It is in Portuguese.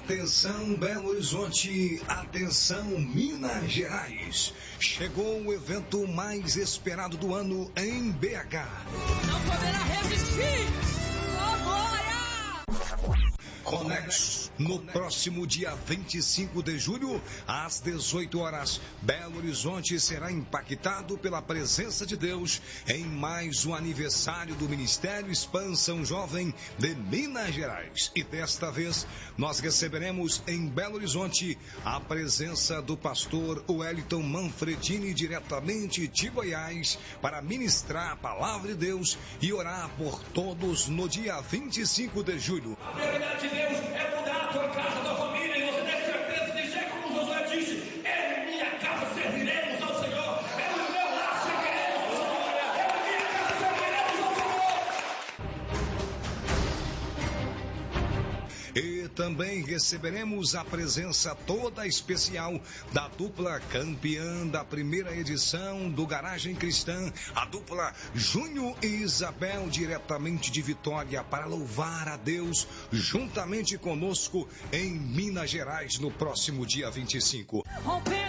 Atenção Belo Horizonte, atenção Minas Gerais. Chegou o evento mais esperado do ano em BH. Não poderá resistir! Agora! Conexo, no próximo dia 25 de julho, às 18 horas, Belo Horizonte será impactado pela presença de Deus em mais um aniversário do Ministério Expansão Jovem de Minas Gerais. E desta vez, nós receberemos em Belo Horizonte a presença do pastor Wellington Manfredini, diretamente de Goiás, para ministrar a palavra de Deus e orar por todos no dia 25 de julho. A prioridade de Deus é mudar a tua casa, a tua família, e você deve ter certeza de dizer como Josué disse: em minha casa serviremos ao Senhor, no meu lar serviremos ao Senhor, em minha casa serviremos ao Senhor. E também receberemos a presença toda especial da dupla campeã da primeira edição do Garagem Cristã, a dupla Júnior e Isabel, diretamente de Vitória, para louvar a Deus juntamente conosco em Minas Gerais no próximo dia 25.